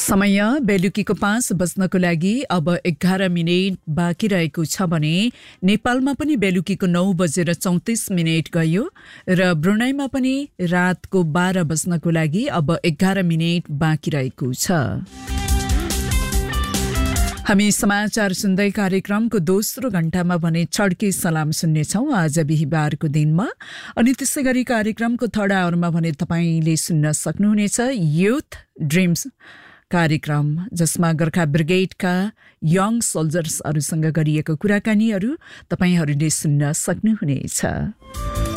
समय बेलुकीको 5 बज्नको लागि अब 11 मिनेट बाँकी रहेको छ भने नेपालमा पनि बेलुकीको 9:34 गयो र ब्रुनाईमा पनि रातको 12 बज्नको लागि अब 11 मिनेट बाँकी रहेको छ। हामी समाचार सुन्दै कार्यक्रमको दोस्रो घण्टामा भने छड्के सलाम सुन्नेछौँ आज बिहीबारको दिनमा। अनि त्यसै गरी कार्यक्रमको थर्ड आवरमा भने तपाईले सुन्न सक्नुहुनेछ युथ ड्रिम्स कार्यक्रम, जसमा गोर्खा ब्रिगेडका यङ सोल्जर्सहरूसँग गरिएको कुराकानीहरू तपाईहरूले सुन्न सक्नुहुनेछ।